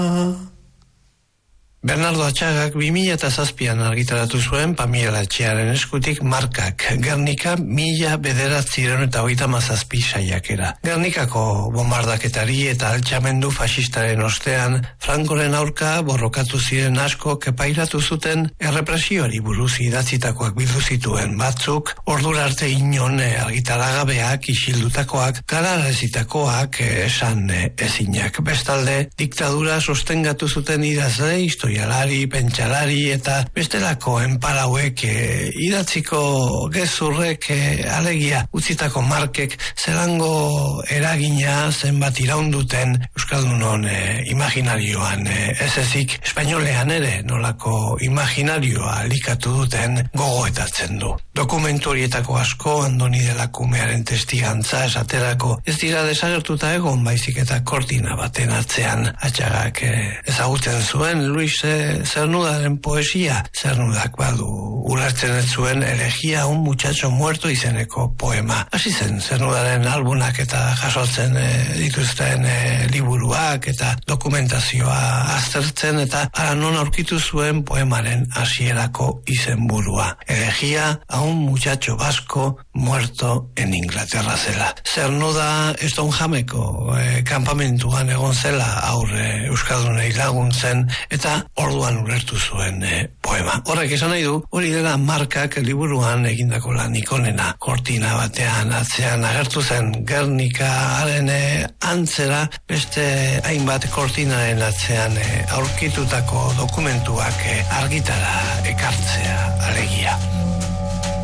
Bernardo Atxagak 2007an argitaratu zuen Pamiela Etxearen eskutik Markak, Gernika 1937 saiakera. Gernikako bombardaketari eta altxamendu faxistaren ostean, Francoren aurka borrokatu ziren asko kepairatu zuten errepresioari buruz idatzitakoak bildu zituen batzuk, ordura arte inon argitaragabeak, isildutakoak, galarazitakoak esan ezinak. Bestalde, diktadura sostengatu zuten idazle, historialari, pentsalari eta bestelako enparauek idatziko gezurrek alegia utzitako Markek zelango eragina zenbat iraunduten Euskaldunon imaginarioan ez ezik espainolean ere nolako imaginarioa likatu duten gogoetatzen du. Dokumentu horietako asko Andoni de la Cumearen testigantza esaterako ez dira desagertuta egon baizik eta kortina baten atzean Atxagak ezagutzen zuen Luis Zernudaren poesia. Zernudak badu ulertzen ez zuen Elegia un muchacho muerto izeneko poema. Hasi zen Zernudaren albunak eta jasotzen dituzten liburuak eta dokumentazioa aztertzen eta ara non aurkitu zuen poemaren hasierako izenburua. Elegia a un muchacho vasco muerto en Inglaterra zela. Zernuda Stonehangeko kanpamentuan egon zela aurre euskaldunei laguntzen eta orduan ulertu zuen poema. Horrek esan nahi du, hori dela Markak liburuan egindako lanik onena. Kortina batean atzean agertu zen Gernikaren antzera beste hainbat kortinaren atzean aurkitutako dokumentuak argitara ekartzea alegia.